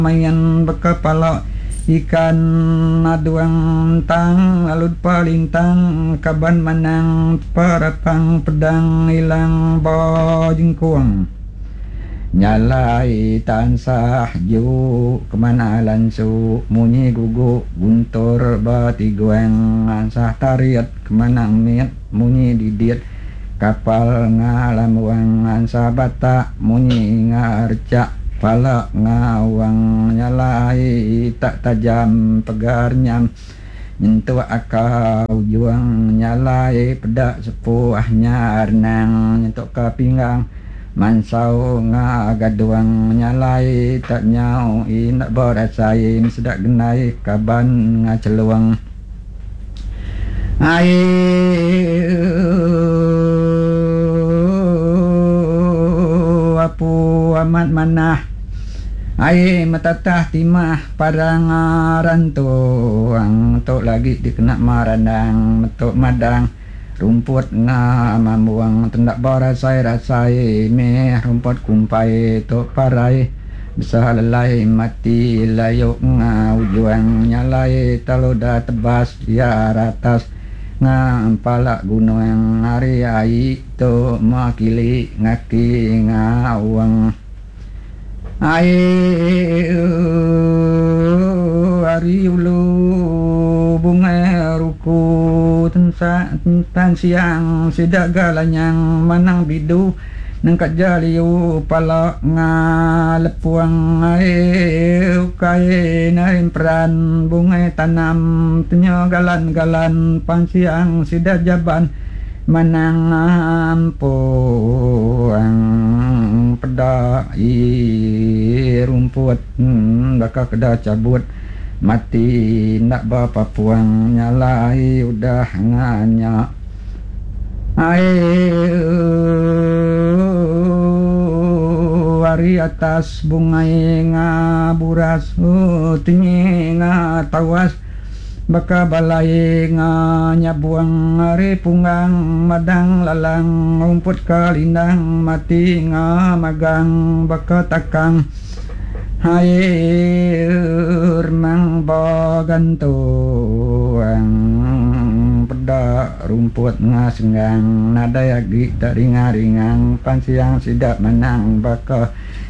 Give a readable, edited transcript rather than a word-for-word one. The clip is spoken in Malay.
mayan bekepala ikan aduang tang alud palintang kaban manang parapang pedang ilang bojengkuang nyalai tansah ju kemana lansu munyi gugu guntur batiguang ansah tariat kemanang miat munyi didiat kapal ngalamuang ansah bata munyi ngarca pala ngawang nyalai tak tajam pegarnya nyentuh akau juang nyalai pedak sepuahnya arnang nyentuh ke pinggang mansau ngagaduang nyalai tak nyau nak berasai sedak genai kaban ngaceluang apu amat manah matatah timah parang rantuang tok lagi dikena marandang metok madang rumput mamuang tendak barasai meh rumput kumpai tok parai bisa lelai mati layuk ujuang nyalai taloda tebas ya ratas ngampalak gunung yang hari ai to makili ngaki ngawang hari ulu bunga ruku tan siang sidak galanyang manang bidu nangkat jaliu pala ngalepuang kai naim peran bunga tanam tenyo galan pansiang sidak jaban manang ampuang pedai rumput bakal kedah cabut mati nak bapa puang nyalai udah nganyak hari atas bungai ngaburas tinggi ngatawas baka balai nyabuang hari punggang madang lalang rumput kalindang mati magang baka takang air mang bagantuang pedak rumput ngasenggang nada yagi tak ringang pansiang sidak menang baka